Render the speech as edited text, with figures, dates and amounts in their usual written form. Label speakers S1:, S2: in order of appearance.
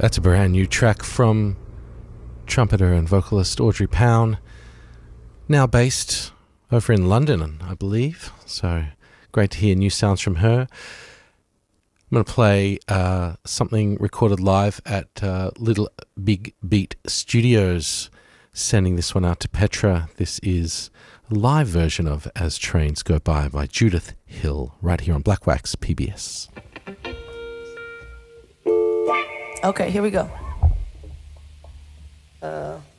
S1: That's a brand new track from trumpeter and vocalist Audrey Pound, now based over in London, I believe. So great to hear new sounds from her. I'm going to play something recorded live at Little Big Beat Studios, sending this one out to Petra. This is a live version of As Trains Go by Judith Hill, right here on Black Wax PBS.
S2: Okay, here we go.